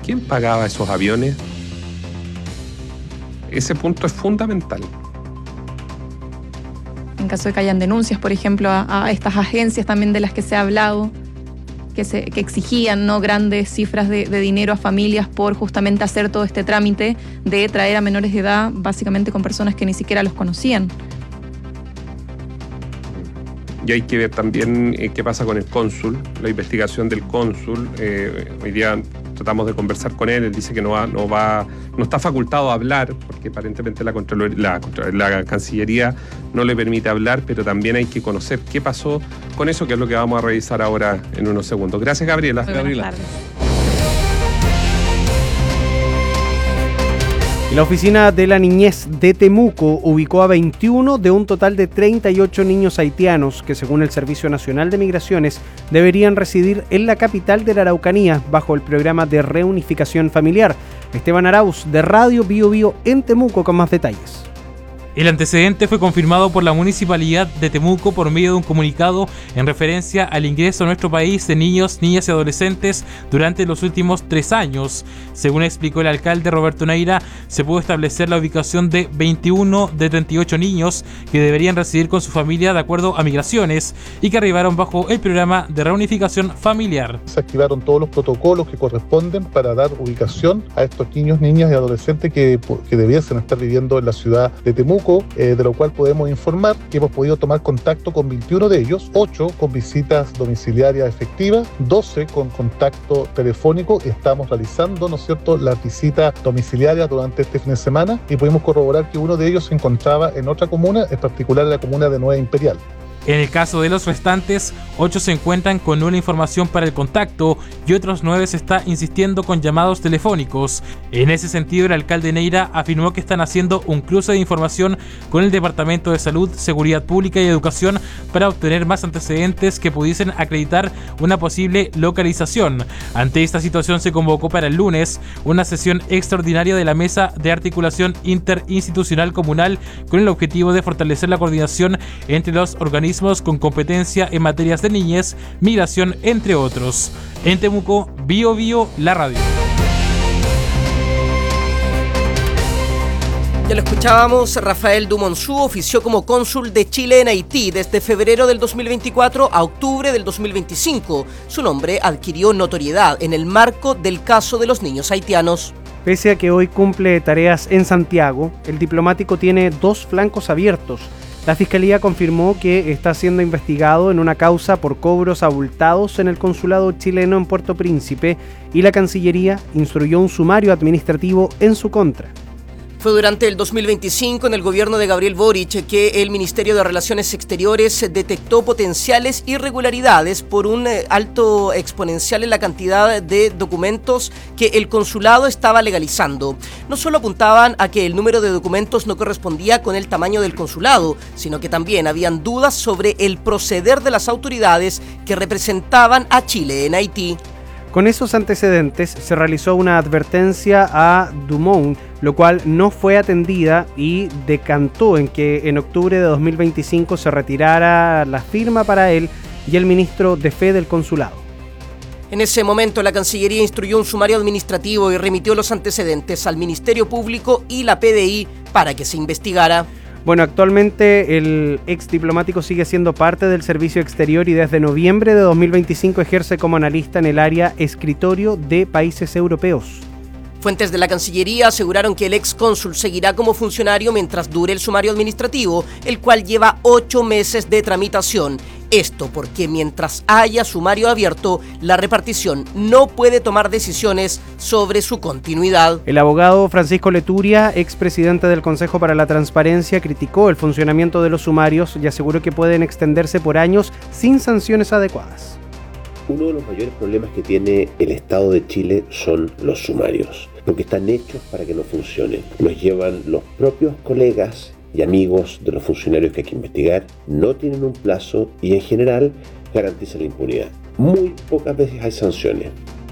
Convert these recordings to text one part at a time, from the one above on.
¿quién pagaba esos aviones? Ese punto es fundamental. En caso de que hayan denuncias, por ejemplo, a estas agencias también de las que se ha hablado, que exigían, ¿no?, grandes cifras de dinero a familias por justamente hacer todo este trámite de traer a menores de edad, básicamente con personas que ni siquiera los conocían. Y hay que ver también qué pasa con el cónsul, la investigación del cónsul. Hoy día tratamos de conversar con él dice que no está facultado a hablar, porque aparentemente la Cancillería no le permite hablar, pero también hay que conocer qué pasó con eso, que es lo que vamos a revisar ahora en unos segundos. Gracias, Gabriela. Muy buenas tardes. La Oficina de la Niñez de Temuco ubicó a 21 de un total de 38 niños haitianos que, según el Servicio Nacional de Migraciones, deberían residir en la capital de la Araucanía bajo el programa de reunificación familiar. Esteban Arauz, de Radio Bio Bio en Temuco, con más detalles. El antecedente fue confirmado por la Municipalidad de Temuco por medio de un comunicado en referencia al ingreso a nuestro país de niños, niñas y adolescentes durante los últimos 3 años. Según explicó el alcalde Roberto Neira, se pudo establecer la ubicación de 21 de 38 niños que deberían residir con su familia de acuerdo a migraciones y que arribaron bajo el programa de reunificación familiar. Se activaron todos los protocolos que corresponden para dar ubicación a estos niños, niñas y adolescentes que debiesen estar viviendo en la ciudad de Temuco. De lo cual podemos informar que hemos podido tomar contacto con 21 de ellos, 8 con visitas domiciliarias efectivas, 12 con contacto telefónico. Estamos realizando, ¿no es cierto?, las visitas domiciliarias durante este fin de semana y pudimos corroborar que uno de ellos se encontraba en otra comuna, en particular en la comuna de Nueva Imperial. En el caso de los restantes, 8 se encuentran con nula información para el contacto y otros 9 se está insistiendo con llamados telefónicos. En ese sentido, el alcalde Neira afirmó que están haciendo un cruce de información con el Departamento de Salud, Seguridad Pública y Educación para obtener más antecedentes que pudiesen acreditar una posible localización. Ante esta situación se convocó para el lunes una sesión extraordinaria de la Mesa de Articulación Interinstitucional Comunal con el objetivo de fortalecer la coordinación entre los organismos con competencia en materias de niñez, migración, entre otros. En Temuco, Bio Bio, la radio. Ya lo escuchábamos, Rafael Dumonzú ofició como cónsul de Chile en Haití desde febrero del 2024 a octubre del 2025. Su nombre adquirió notoriedad en el marco del caso de los niños haitianos. Pese a que hoy cumple tareas en Santiago, el diplomático tiene 2 flancos abiertos. La Fiscalía confirmó que está siendo investigado en una causa por cobros abultados en el consulado chileno en Puerto Príncipe y la Cancillería instruyó un sumario administrativo en su contra. Fue durante el 2025 en el gobierno de Gabriel Boric que el Ministerio de Relaciones Exteriores detectó potenciales irregularidades por un alto exponencial en la cantidad de documentos que el consulado estaba legalizando. No solo apuntaban a que el número de documentos no correspondía con el tamaño del consulado, sino que también habían dudas sobre el proceder de las autoridades que representaban a Chile en Haití. Con esos antecedentes se realizó una advertencia a Dumont, lo cual no fue atendida y decantó en que en octubre de 2025 se retirara la firma para él y el ministro de Fe del consulado. En ese momento la Cancillería instruyó un sumario administrativo y remitió los antecedentes al Ministerio Público y la PDI para que se investigara. Bueno, actualmente el ex diplomático sigue siendo parte del Servicio Exterior y desde noviembre de 2025 ejerce como analista en el área escritorio de países europeos. Fuentes de la Cancillería aseguraron que el ex cónsul seguirá como funcionario mientras dure el sumario administrativo, el cual lleva 8 meses de tramitación. Esto porque mientras haya sumario abierto, la repartición no puede tomar decisiones sobre su continuidad. El abogado Francisco Leturia, expresidente del Consejo para la Transparencia, criticó el funcionamiento de los sumarios y aseguró que pueden extenderse por años sin sanciones adecuadas. Uno de los mayores problemas que tiene el Estado de Chile son los sumarios, porque están hechos para que no funcionen. Los llevan los propios colegas y amigos de los funcionarios que hay que investigar, no tienen un plazo y en general garantizan la impunidad. Muy pocas veces hay sanciones.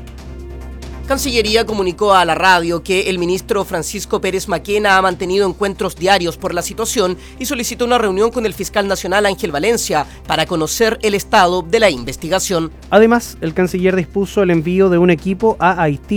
Cancillería comunicó a la radio que el ministro Francisco Pérez Maquena ha mantenido encuentros diarios por la situación y solicitó una reunión con el fiscal nacional Ángel Valencia para conocer el estado de la investigación. Además, el canciller dispuso el envío de un equipo a Haití